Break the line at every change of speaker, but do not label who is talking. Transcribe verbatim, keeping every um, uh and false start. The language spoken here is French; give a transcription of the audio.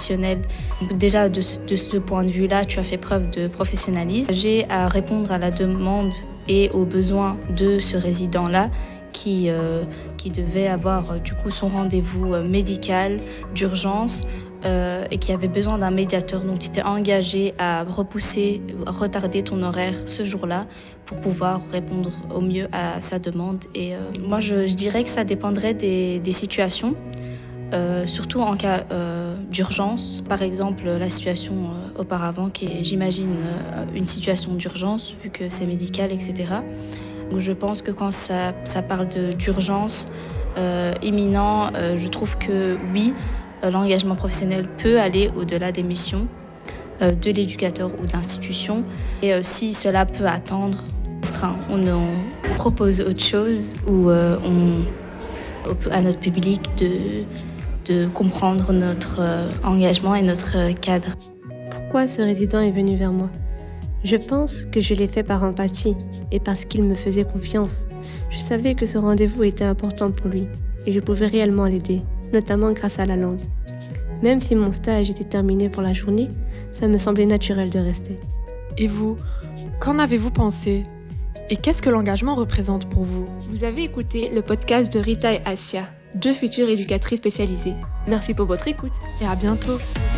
institutionnelle. Donc déjà, de, de ce point de vue-là, tu as fait preuve de professionnalisme. J'ai à répondre à la demande et aux besoins de ce résident-là qui, euh, qui devait avoir euh, du coup son rendez-vous euh, médical d'urgence euh, et qui avait besoin d'un médiateur. Donc tu t'es engagé à repousser, à retarder ton horaire ce jour-là pour pouvoir répondre au mieux à sa demande. Et euh, moi, je, je dirais que ça dépendrait des, des situations. Euh, surtout en cas euh, d'urgence. Par exemple, la situation euh, auparavant, qui est, j'imagine, euh, une situation d'urgence, vu que c'est médical, et cetera. Donc, je pense que quand ça, ça parle de, d'urgence euh, imminent, euh, je trouve que oui, euh, l'engagement professionnel peut aller au-delà des missions euh, de l'éducateur ou d'institution. Et euh, si cela peut attendre, on, on propose autre chose ou euh, on, à notre public de de comprendre notre euh, engagement et notre euh, cadre.
Pourquoi ce résident est venu vers moi ? Je pense que je l'ai fait par empathie et parce qu'il me faisait confiance. Je savais que ce rendez-vous était important pour lui et je pouvais réellement l'aider, notamment grâce à la langue. Même si mon stage était terminé pour la journée, ça me semblait naturel de rester.
Et vous, qu'en avez-vous pensé ? Et qu'est-ce que l'engagement représente pour vous ?
Vous avez écouté le podcast de Rita et Asia, deux futures éducatrices spécialisées. Merci pour votre écoute
et à bientôt.